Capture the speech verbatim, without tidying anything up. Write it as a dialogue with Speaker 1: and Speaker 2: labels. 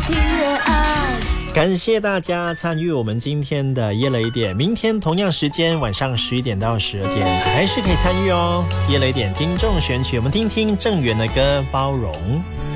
Speaker 1: 听越爱。
Speaker 2: 感谢大家参与我们今天的夜雷点，明天同样时间晚上十一点到十二点还是可以参与哦。夜雷点听众选曲，我们听听郑源的歌《包容》。